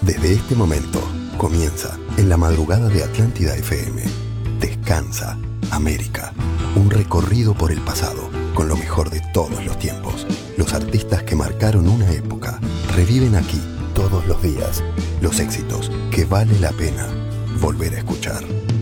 Desde este momento comienza en la madrugada de Atlántida FM. Descansa América. Un recorrido por el pasado con lo mejor de todos los tiempos. Los artistas que marcaron una época reviven aquí todos los días los éxitos que vale la pena volver a escuchar.